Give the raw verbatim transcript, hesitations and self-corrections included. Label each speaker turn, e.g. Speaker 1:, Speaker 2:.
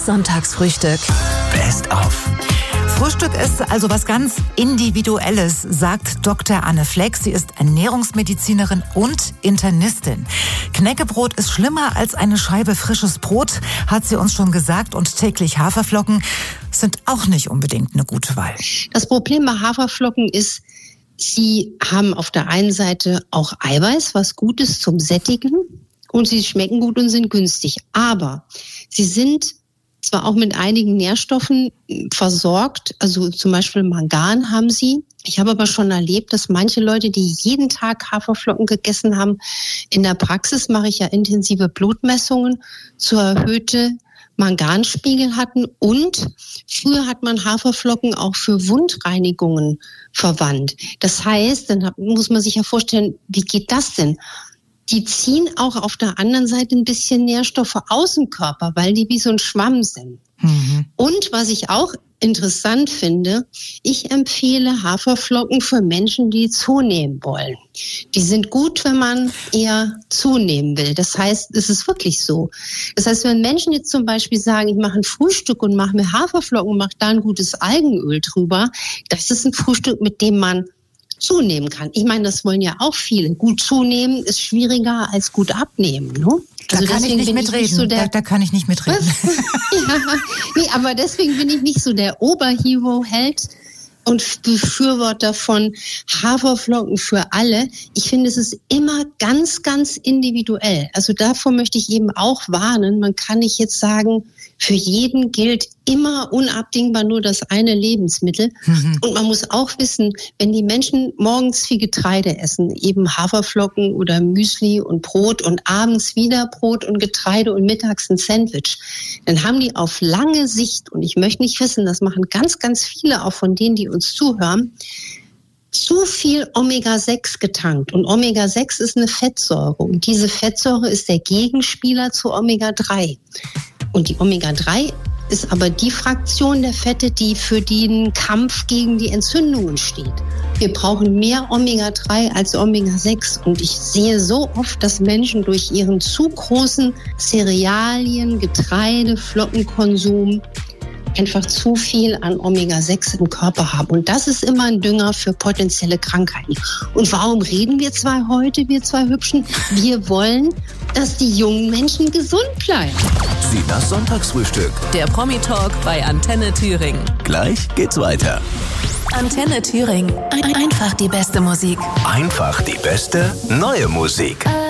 Speaker 1: Sonntagsfrühstück.
Speaker 2: Best of.
Speaker 3: Frühstück ist also was ganz Individuelles, sagt Doktor Anne Fleck. Sie ist Ernährungsmedizinerin und Internistin. Knäckebrot ist schlimmer als eine Scheibe frisches Brot, hat sie uns schon gesagt. Und täglich Haferflocken sind auch nicht unbedingt eine gute Wahl.
Speaker 4: Das Problem bei Haferflocken ist, sie haben auf der einen Seite auch Eiweiß, was gut ist zum Sättigen. Und sie schmecken gut und sind günstig. Aber sie sind zwar auch mit einigen Nährstoffen versorgt, also zum Beispiel Mangan haben sie. Ich habe aber schon erlebt, dass manche Leute, die jeden Tag Haferflocken gegessen haben, in der Praxis mache ich ja intensive Blutmessungen, zu erhöhte Manganspiegel hatten. Und früher hat man Haferflocken auch für Wundreinigungen verwandt. Das heißt, dann muss man sich ja vorstellen, wie geht das denn? Die ziehen auch auf der anderen Seite ein bisschen Nährstoffe aus dem Körper, weil die wie so ein Schwamm sind. Mhm. Und was ich auch interessant finde, ich empfehle Haferflocken für Menschen, die zunehmen wollen. Die sind gut, wenn man eher zunehmen will. Das heißt, es ist wirklich so. Das heißt, wenn Menschen jetzt zum Beispiel sagen, ich mache ein Frühstück und mache mir Haferflocken und mache da ein gutes Algenöl drüber, das ist ein Frühstück, mit dem man zunehmen kann. Ich meine, das wollen ja auch viele. Gut zunehmen ist schwieriger als gut abnehmen. Ne?
Speaker 3: Da
Speaker 4: also
Speaker 3: kann ich nicht mitreden. Nicht so der, da, da kann ich nicht mitreden.
Speaker 4: ja, nee, aber deswegen bin ich nicht so der Oberhero-Held und Befürworter von Haferflocken für alle. Ich finde, es ist immer ganz, ganz individuell. Also davor möchte ich eben auch warnen. Man kann nicht jetzt sagen, für jeden gilt immer unabdingbar nur das eine Lebensmittel. Mhm. Und man muss auch wissen, wenn die Menschen morgens viel Getreide essen, eben Haferflocken oder Müsli und Brot und abends wieder Brot und Getreide und mittags ein Sandwich, dann haben die auf lange Sicht, und ich möchte nicht wissen, das machen ganz, ganz viele auch von denen, die uns zuhören, zu viel Omega sechs getankt. Und Omega sechs ist eine Fettsäure. Und diese Fettsäure ist der Gegenspieler zu Omega drei. Und die Omega drei ist aber die Fraktion der Fette, die für den Kampf gegen die Entzündungen steht. Wir brauchen mehr Omega drei als Omega sechs. Und ich sehe so oft, dass Menschen durch ihren zu großen Cerealien-, Getreide-, Flockenkonsum einfach zu viel an Omega sechs im Körper haben. Und das ist immer ein Dünger für potenzielle Krankheiten. Und warum reden wir zwei heute, wir zwei Hübschen? Wir wollen, dass die jungen Menschen gesund bleiben.
Speaker 2: Sinas Sonntagsfrühstück.
Speaker 1: Der Promi-Talk bei Antenne Thüringen.
Speaker 2: Gleich geht's weiter.
Speaker 1: Antenne Thüringen. Einfach die beste Musik.
Speaker 2: Einfach die beste neue Musik.